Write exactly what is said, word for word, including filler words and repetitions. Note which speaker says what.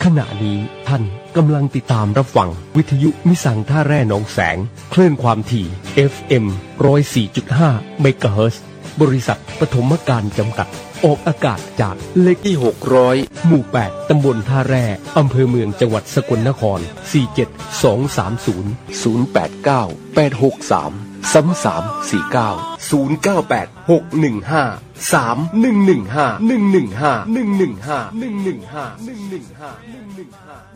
Speaker 1: ณะนี้ท่านกำลังติดตามรับฟังวิทยุมิสังท่าแร่หนองแสงคลื่นความถี่ เอฟ เอ็ม หนึ่งศูนย์สี่จุดห้า เมกะเฮิรตซ์บริษัทปฐมการจำกัดออกอากาศจากเลขที่หกร้อยหมู่แปดตำบลท่าแร่อำเภอเมืองจังหวัดสกลนครสี่เจ็ดสองสามศูนย์ ศูนย์แปดเก้า แปดหกสาม สามสามสี่เก้า ศูนย์เก้าแปด หกหนึ่งห้า สามหนึ่งหนึ่งห้า หนึ่งหนึ่งห้า หนึ่งหนึ่งห้า หนึ่งหนึ่งห้า หนึ่งหนึ่งห้า หนึ่งหนึ่งห้า